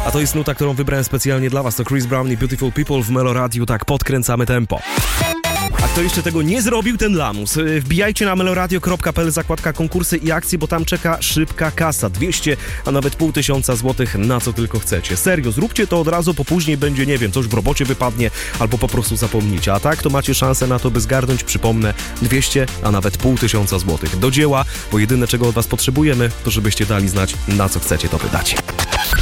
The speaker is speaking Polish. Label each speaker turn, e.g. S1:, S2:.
S1: A to jest nuta, którą wybrałem specjalnie dla was. To Chris Brown i Beautiful People w Meloradiu. Tak, podkręcamy tempo. A kto jeszcze tego nie zrobił, ten lamus. Wbijajcie na meloradio.pl, zakładka konkursy i akcje, bo tam czeka szybka kasa. 200, a nawet 500 złotych, na co tylko chcecie. Serio, zróbcie to od razu, bo później będzie, nie wiem, coś w robocie wypadnie, albo po prostu zapomnicie. A tak, to macie szansę na to, by zgarnąć, przypomnę, 200, a nawet 500 złotych. Do dzieła, bo jedyne, czego od was potrzebujemy, to żebyście dali znać, na co chcecie to wydać.